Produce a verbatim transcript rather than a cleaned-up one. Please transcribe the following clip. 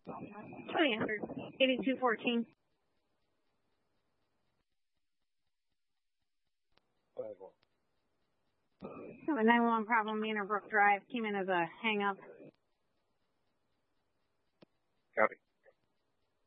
twenty hundred, eighty-two fourteen. Have a nine one one problem, Manor Brook Drive. Came in as a hang up. Copy.